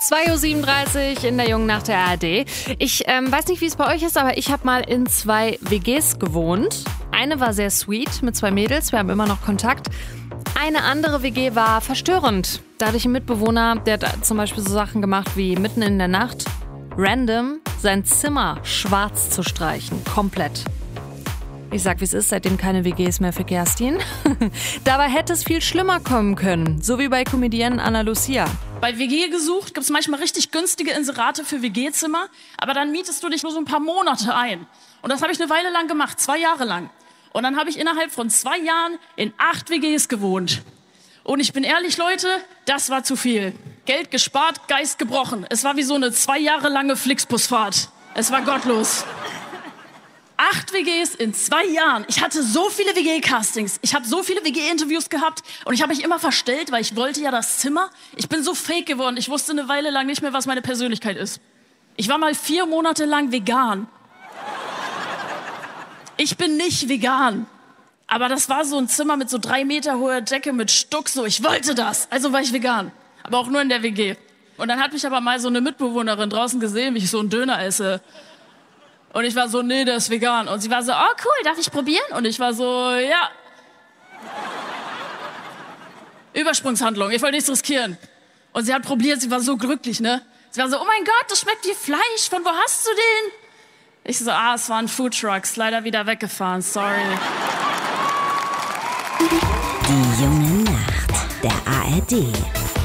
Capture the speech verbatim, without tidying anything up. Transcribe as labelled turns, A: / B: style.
A: zwei Uhr siebenunddreißig in der Jungen Nacht der A R D. Ich ähm, weiß nicht, wie es bei euch ist, aber ich habe mal in zwei W Gs gewohnt. Eine war sehr sweet mit zwei Mädels, wir haben immer noch Kontakt. Eine andere W G war verstörend. Da hatte ich einen Mitbewohner, der hat zum Beispiel so Sachen gemacht wie mitten in der Nacht random sein Zimmer schwarz zu streichen. Komplett. Ich sag, wie es ist, seitdem keine W Gs mehr für Kerstin. Dabei hätte es viel schlimmer kommen können. So wie bei Comedienne Ana Lucia.
B: Bei W G gesucht gibt es manchmal richtig günstige Inserate für W G-Zimmer, aber dann mietest du dich nur so ein paar Monate ein. Und das habe ich eine Weile lang gemacht, zwei Jahre lang. Und dann habe ich innerhalb von zwei Jahren in acht W Gs gewohnt. Und ich bin ehrlich, Leute, das war zu viel. Geld gespart, Geist gebrochen. Es war wie so eine zwei Jahre lange Flixbusfahrt. Es war gottlos. Acht W Gs in zwei Jahren. Ich hatte so viele W G-Castings. Ich habe so viele W G-Interviews gehabt und ich habe mich immer verstellt, weil ich wollte ja das Zimmer. Ich bin so fake geworden. Ich wusste eine Weile lang nicht mehr, was meine Persönlichkeit ist. Ich war mal vier Monate lang vegan. Ich bin nicht vegan. Aber das war so ein Zimmer mit so drei Meter hoher Decke mit Stuck. So, ich wollte das. Also war ich vegan. Aber auch nur in der W G. Und dann hat mich aber mal so eine Mitbewohnerin draußen gesehen, wie ich so einen Döner esse. Und ich war so, nee, der ist vegan. Und sie war so, oh cool, darf ich probieren? Und ich war so, ja. Übersprungshandlung, ich wollte nichts riskieren. Und sie hat probiert, sie war so glücklich, ne? Sie war so, oh mein Gott, das schmeckt wie Fleisch, von wo hast du den? Ich so, ah, es waren Foodtrucks, leider wieder weggefahren, sorry.
C: Die Junge Nacht der A R D.